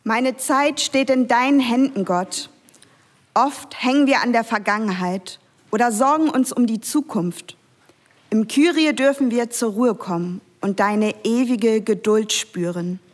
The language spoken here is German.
Meine Zeit steht in deinen Händen, Gott. Oft hängen wir an der Vergangenheit oder sorgen uns um die Zukunft. Im Kyrie dürfen wir zur Ruhe kommen und deine ewige Geduld spüren.